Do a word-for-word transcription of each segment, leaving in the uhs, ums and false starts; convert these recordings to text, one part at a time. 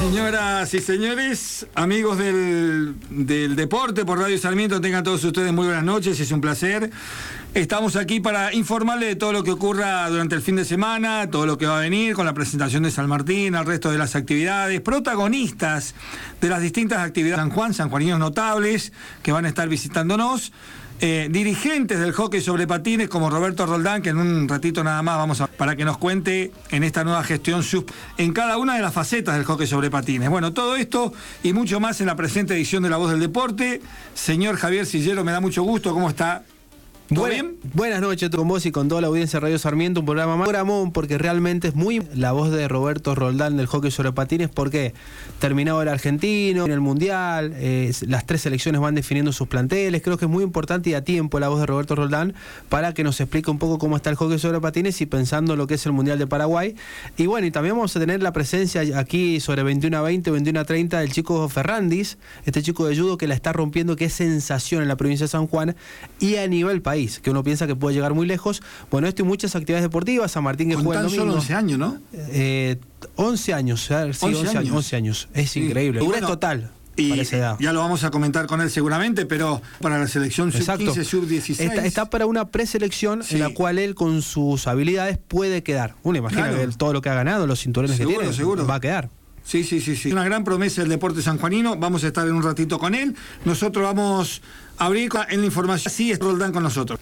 Señoras y señores, amigos del, del deporte por Radio Sarmiento, tengan todos ustedes muy buenas noches, es un placer. Estamos aquí para informarles de todo lo que ocurra durante el fin de semana, todo lo que va a venir con la presentación de San Martín, el resto de las actividades, protagonistas de las distintas actividades de San Juan, sanjuaninos notables que van a estar visitándonos. Eh, dirigentes del hockey sobre patines como Roberto Roldán, que en un ratito nada más vamos a para que nos cuente en esta nueva gestión en cada una de las facetas del hockey sobre patines. Bueno, todo esto y mucho más en la presente edición de La Voz del Deporte. Señor Javier Sillero, me da mucho gusto, ¿cómo está? Buena, buenas noches con vos y con toda la audiencia de Radio Sarmiento, un programa más programón porque realmente es muy la voz de Roberto Roldán del hockey sobre patines, porque terminado el argentino, en el mundial, eh, las tres selecciones van definiendo sus planteles. Creo que es muy importante y a tiempo la voz de Roberto Roldán para que nos explique un poco cómo está el hockey sobre patines y pensando en lo que es el mundial de Paraguay. Y bueno, y también vamos a tener la presencia aquí sobre veintiuno a veinte, veintiuno a treinta del chico Ferrandis, este chico de judo que la está rompiendo, que es sensación en la provincia de San Juan y a nivel país, que uno piensa que puede llegar muy lejos. Bueno, esto y muchas actividades deportivas. San Martín que juega el domingo. Solo once años, ¿no? Eh, once años, sí, once, once años. once años. Es sí. Increíble. Bueno, total. Y ya lo vamos a comentar con él seguramente, pero para la selección sub quince, sub dieciséis. Está, está para una preselección sí. en la cual él con sus habilidades puede quedar. Uno imagina claro. que todo lo que ha ganado, los cinturones seguro, que tiene, seguro. va a quedar. Sí, sí, sí, sí. Una gran promesa del deporte sanjuanino. Vamos a estar en un ratito con él. Nosotros vamos a abrir en la información. Sí, es Roldán con nosotros.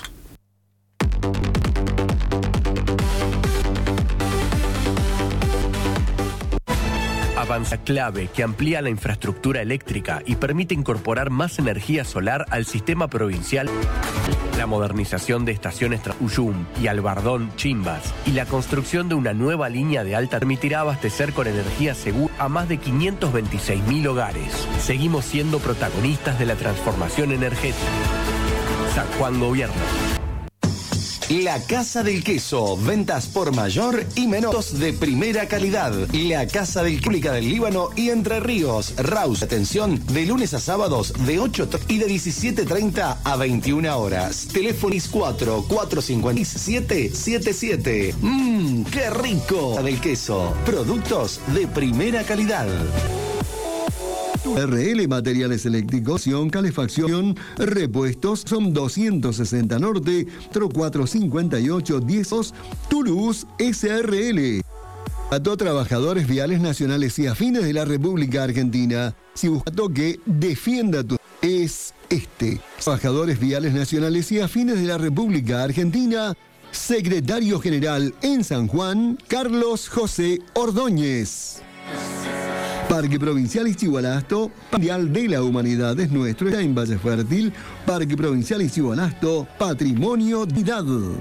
Avanza clave que amplía la infraestructura eléctrica y permite incorporar más energía solar al sistema provincial. La modernización de estaciones Uyum y Albardón Chimbas y la construcción de una nueva línea de alta permitirá abastecer con energía segura a más de quinientos veintiséis mil hogares. Seguimos siendo protagonistas de la transformación energética. San Juan Gobierno. La Casa del Queso, ventas por mayor y menores de primera calidad. La Casa del Queso del Líbano y Entre Ríos. Raus, atención, de lunes a sábados de ocho y de diecisiete treinta a veintiuna horas. Teléfonos cuatro cuatro cinco siete siete siete. Mmm, qué rico. Casa del Queso, productos de primera calidad. R L Materiales Eléctricos, calefacción, repuestos, son doscientos sesenta Norte, cuatrocientos cincuenta y ocho diez, Toulouse S R L. A todos trabajadores viales nacionales y afines de la República Argentina, si busca toque, defienda tu... Es este. Trabajadores viales nacionales y afines de la República Argentina, Secretario General en San Juan, Carlos José Ordóñez. Parque Provincial Ixigualasto, Mundial de la Humanidad es nuestro, está en Valle Fértil. Parque Provincial Ixigualasto, Patrimonio de la Humanidad.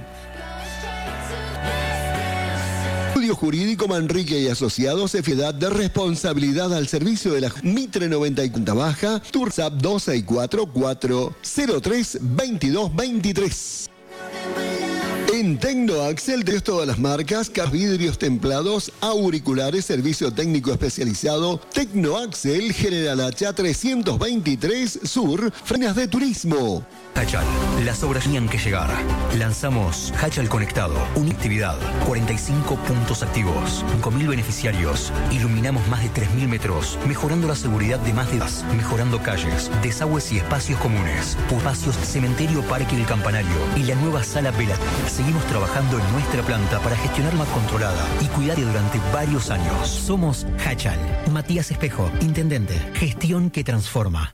Estudio Jurídico Manrique y Asociados, Sociedad de Responsabilidad al Servicio de la Mitre noventa y cuatro Baja, Tursap dos seis cuatro cuatro cero tres veintidós veintitrés. En Tecnoaxel tenés todas las marcas, vidrios templados, auriculares, servicio técnico especializado. Tecnoaxel, General Hacha trescientos veintitrés Sur, frenas de turismo. Hachal, las obras tenían que llegar. Lanzamos Hachal Conectado, una actividad, cuarenta y cinco puntos activos, cinco mil beneficiarios, iluminamos más de tres mil metros, mejorando la seguridad de más de dos, mejorando calles, desagües y espacios comunes, espacios Cementerio Parque El Campanario y la nueva Sala Vela. Seguimos trabajando en nuestra planta para gestionarla controlada y cuidar durante varios años. Somos Hachal. Matías Espejo, Intendente. Gestión que transforma.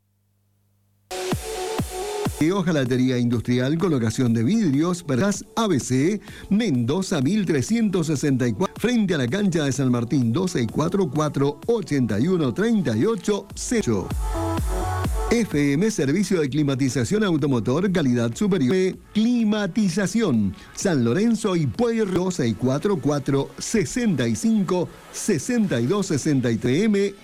Hojalatería industrial, colocación de vidrios, Verás A B C, Mendoza mil trescientos sesenta y cuatro, frente a la cancha de San Martín, dos seis cuatro cuatro ocho uno tres ocho cero. F M Servicio de Climatización Automotor, calidad superior. Climatización, San Lorenzo y Pueyre, dos seis cuatro cuatro seis cinco seis dos seis tres M